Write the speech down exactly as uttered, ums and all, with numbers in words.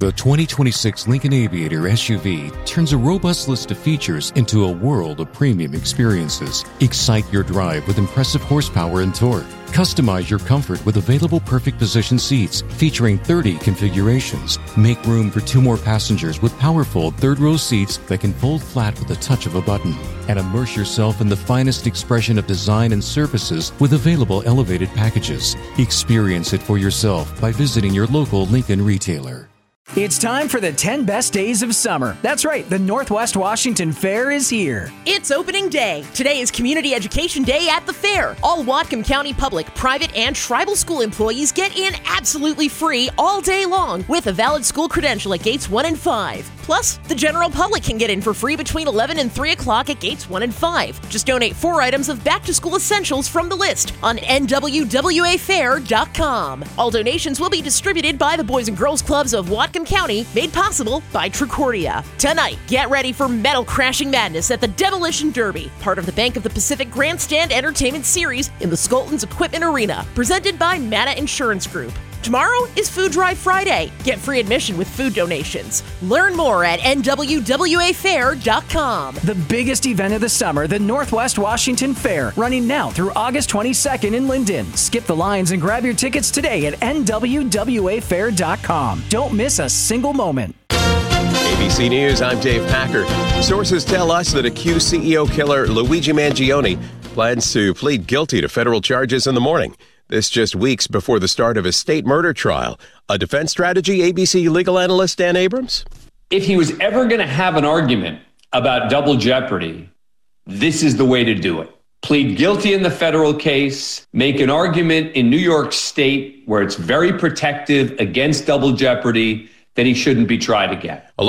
The twenty twenty-six Lincoln Aviator S U V turns a robust list of features into a world of premium experiences. Excite your drive with impressive horsepower and torque. Customize your comfort with available perfect position seats featuring thirty configurations. Make room for two more passengers with powerful third-row seats that can fold flat with the touch of a button. And immerse yourself in the finest expression of design and services with available elevated packages. Experience it for yourself by visiting your local Lincoln retailer. It's time for the ten best days of summer. That's right, the Northwest Washington Fair is here. It's opening day. Today is Community Education Day at the fair. All Whatcom County public, private, and tribal school employees get in absolutely free all day long with a valid school credential at gates one and five. Plus, the general public can get in for free between eleven and three o'clock at gates one and five. Just donate four items of back-to-school essentials from the list on N W W A fair dot com. All donations will be distributed by the Boys and Girls Clubs of Whatcom County, made possible by Trucordia. Tonight, get ready for metal crashing madness at the Demolition Derby, part of the Bank of the Pacific Grandstand Entertainment Series in the Skoltons Equipment Arena, presented by Mata Insurance Group. Tomorrow is Food Drive Friday. Get free admission with food donations. Learn more at N W W A fair dot com. The biggest event of the summer, the Northwest Washington Fair, running now through August twenty-second in Linden. Skip the lines and grab your tickets today at N W W A fair dot com. Don't miss a single moment. A B C News, I'm Dave Packer. Sources tell us that accused C E O killer Luigi Mangione plans to plead guilty to federal charges in the morning. This just weeks before the start of a state murder trial. A defense strategy, A B C legal analyst Dan Abrams? If he was ever going to have an argument about double jeopardy, this is the way to do it. Plead guilty in the federal case, make an argument in New York State where it's very protective against double jeopardy, that he shouldn't be tried again.